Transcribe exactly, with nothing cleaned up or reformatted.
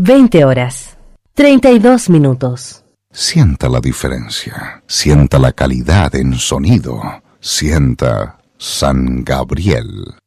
veinte horas, treinta y dos minutos. Sienta la diferencia, sienta la calidad en sonido, sienta San Gabriel.